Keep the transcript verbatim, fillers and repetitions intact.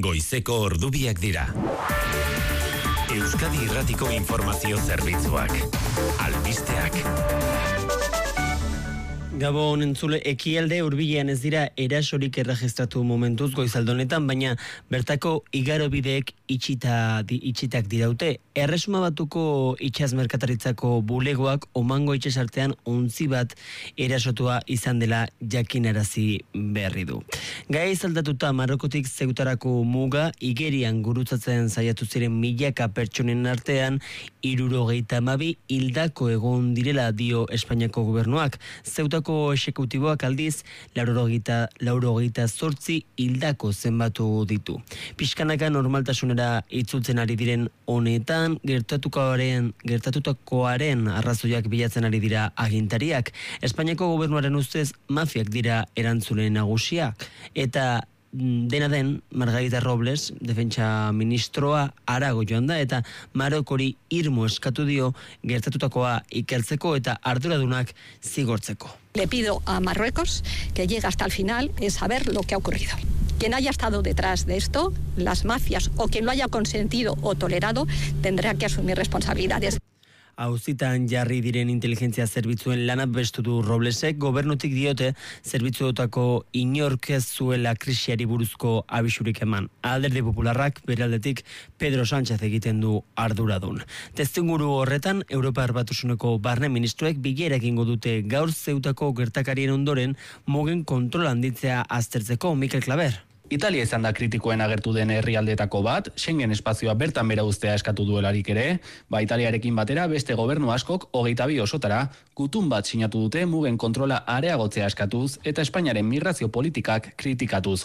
Goizeko ordubiak dira. Euskadi Irratiko Informazio Zerbitzuak. Albisteak. Gabon entzule, ekialde hurbilean ez dira erasorik erregistratu momentuz goizaldonetan, baina bertako igarobideek itxita, di, itxitak diraute. Erresuma Batuko itsas merkataritzako bulegoak omango itsasartean ontzi bat erasotua izan dela jakinarazi berri du. Gai izaldatuta Marokotik Zeutarako muga igerian gurutzatzen saiatu ziren milaka pertsonen artean hirurogeita hamabi hildako egon direla dio Espainiako gobernuak. Zeutako esekutiboak aldiz laurogeita laurogeita zortzi hildako zenbatu ditu. Pixkanaka normaltasunera itzultzen ari diren honetan gertatukoaren gertatutakoaren arrazoiak bilatzen ari dira agintariak. Espainiako gobernuaren ustez mafiak dira erantzulen nagusiak eta dena den, Margarita Robles, defentsa ministroa, harago joan da eta Marokori irmo eskatu dio gertatutakoa ikertzeko eta arduradunak zigortzeko. Le pido a Marruecos que llegue hasta el final en saber lo que ha ocurrido. Quien haya estado detrás de esto, las mafias o quien lo haya consentido o tolerado, tendrá que asumir responsabilidades. Auzitan jarri diren inteligentzia zerbitzuen lana bestu du Roblesek, gobernutik diote zerbitzuotako inork ez zuela krisiari buruzko abisurik eman. Alderdi Popularrak bere aldetik Pedro Sánchez egiten du arduradun. Testuinguru horretan, Europar Batasuneko barne ministroek bilera egingo dute gaur Zeutako gertakarien ondoren mugen kontrol handitzea aztertzeko. Mikel Klaber. Italia izan da kritikoen agertu den herrialdetako bat, Schengen espazioa bertan bera uztea eskatu duelarik ere, ba Italiarekin batera beste gobernu askok hogeita bi osotara gutun bat sinatu dute mugen kontrola areagotzea eskatuz eta Espainiaren migrazio politikak kritikatuz.